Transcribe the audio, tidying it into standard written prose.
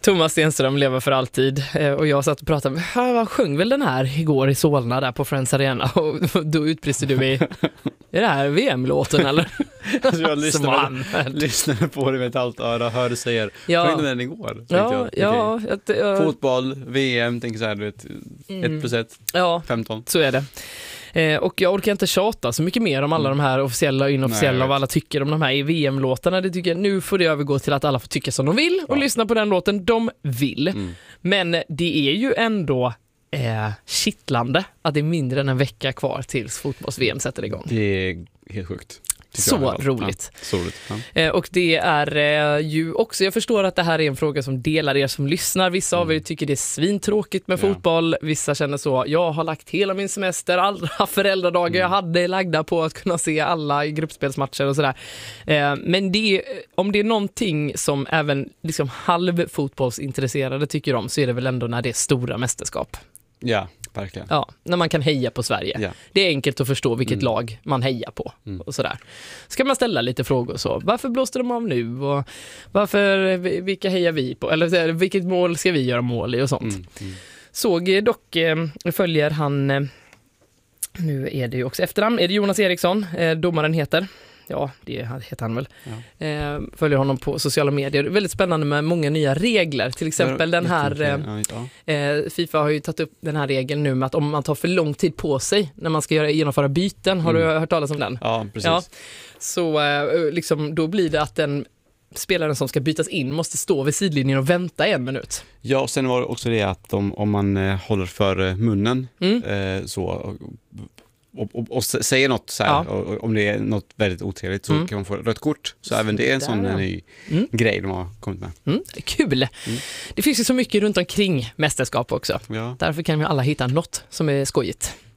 Thomas Stenström lever för alltid. Och jag satt och pratade med, han sjöng väl den här igår i Solna där på Friends Arena. Och då utbrister du i, är det här VM-låten eller? Alltså jag lyssnade på det med ett allt öra, hörde säger. Ja. Sjöng den igår? Fotboll, VM, tänker så här, du vet, 1+1, 15. Så är det. Och jag orkar inte tjata så mycket mer om alla de här officiella och inofficiella och vad alla tycker om de här VM-låtarna. Det tycker jag, nu får det övergå till att alla får tycka som de vill och lyssna på den låten de vill. Men det är ju ändå kittlande att det är mindre än en vecka kvar tills fotbolls-VM sätter igång. Det är helt sjukt. Så roligt. Ja, så roligt. Ja. Och det är ju också, jag förstår att det här är en fråga som delar er som lyssnar. Vissa av er tycker det är svintråkigt med fotboll. Vissa känner så, jag har lagt hela min semester, alla föräldradagar jag hade lagda på att kunna se alla gruppspelsmatcher och sådär. Men om det är någonting som även liksom halvfotbollsintresserade tycker om, så är det väl ändå när det är stora mästerskap. Ja, verkligen. Ja, när man kan heja på Sverige. Ja. Det är enkelt att förstå vilket lag man hejar på och sådär. Ska man ställa lite frågor så. Varför blåste de av nu? Och vilka hejar vi på? Eller vilket mål ska vi göra mål i och sånt. Såg dock, följer han, nu är det ju också efternamn, är det Jonas Eriksson, domaren heter. Ja, det heter han väl. Ja. Följer honom på sociala medier. Väldigt spännande med många nya regler. Till exempel den här FIFA har ju tagit upp den här regeln nu med att om man tar för lång tid på sig när man ska genomföra byten. Har du hört talas om den? Ja, precis. Ja. Så liksom, då blir det att den spelaren som ska bytas in måste stå vid sidlinjen och vänta 1 minut. Ja, och sen var det också det att om man håller för munnen så... Och säger något så här, och om det är något väldigt otrevligt så kan man få rött kort. Så även det är en sån ny grej de har kommit med. Kul! Det finns ju så mycket runt omkring mästerskap också. Ja. Därför kan vi alla hitta något som är skojigt.